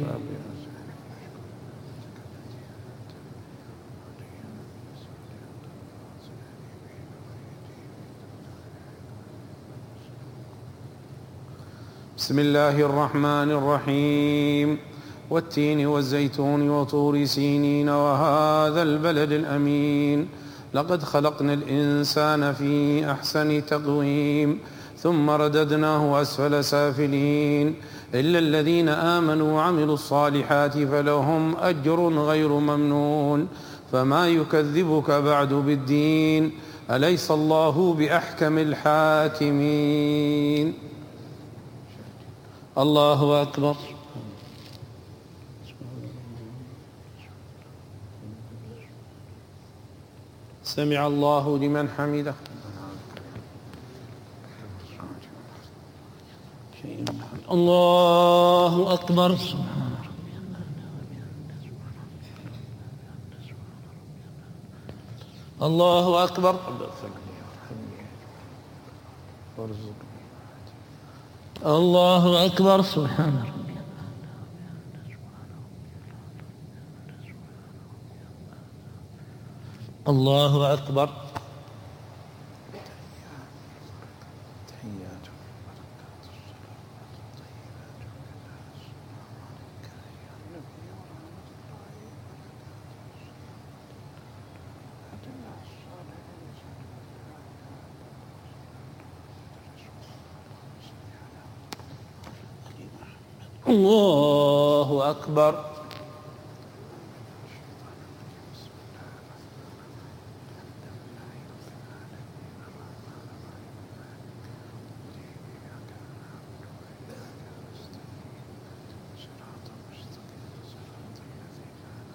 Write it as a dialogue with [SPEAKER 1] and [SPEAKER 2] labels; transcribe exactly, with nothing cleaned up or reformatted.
[SPEAKER 1] بسم الله الرحمن الرحيم. والتين والزيتون وطور سينين وهذا البلد الأمين لقد خلقنا الإنسان في أحسن تقويم ثم رددناه أسفل سافلين إلا الذين آمنوا وعملوا الصالحات فلهم أجر غير ممنون فما يكذبك بعد بالدين أليس الله بأحكم الحاكمين. الله أكبر. سمع الله لمن حمده. الله أكبر. الله أكبر. الله أكبر. سبحان ربي. الله أكبر. الله أكبر.